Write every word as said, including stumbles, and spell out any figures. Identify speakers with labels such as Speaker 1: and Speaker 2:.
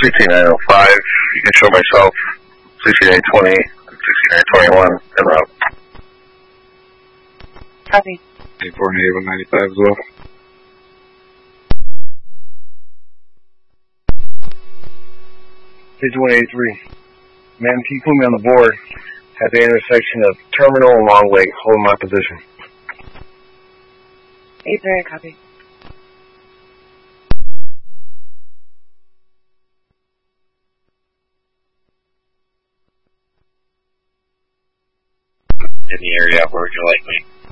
Speaker 1: sixty-nine oh five. You can show myself sixty-nine twenty, sixty-nine twenty-one, and route.
Speaker 2: Copy.
Speaker 3: eight four eight one ninety-five as well.
Speaker 4: fifty-one eighty-three. Ma'am, can you put me on the board at the intersection of Terminal and Long Lake? Hold my position.
Speaker 2: eight three, copy.
Speaker 5: In the area, where would you like me?